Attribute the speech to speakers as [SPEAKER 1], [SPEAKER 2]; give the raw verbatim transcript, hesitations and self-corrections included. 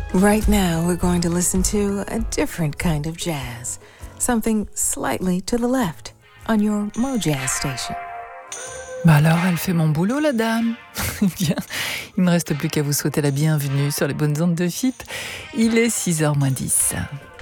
[SPEAKER 1] Right now, we're going to listen to a different kind of jazz. Something slightly to the left on your Mojazz station.
[SPEAKER 2] Bah alors, elle fait mon boulot, la dame. Eh bien, il me reste plus qu'à vous souhaiter la bienvenue sur les bonnes ondes de F I P. Il est six heures moins dix.